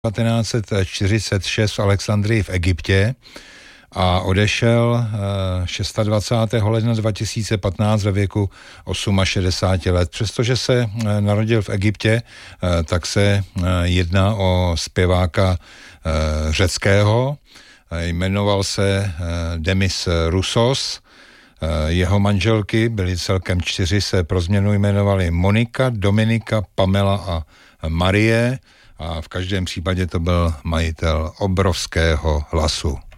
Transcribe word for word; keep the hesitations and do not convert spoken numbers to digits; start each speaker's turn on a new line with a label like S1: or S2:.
S1: devatenáct set čtyřicet šest v Alexandrii v Egyptě a odešel dvacátého šestého ledna dva tisíce patnáct ve věku šedesáti osmi let. Přestože se narodil v Egyptě, tak se jedná o zpěváka řeckého. Jmenoval se Demis Roussos. Jeho manželky, byly celkem čtyři, se pro změnu jmenovaly Monika, Dominika, Pamela a Marie. A v každém případě to byl majitel obrovského hlasu.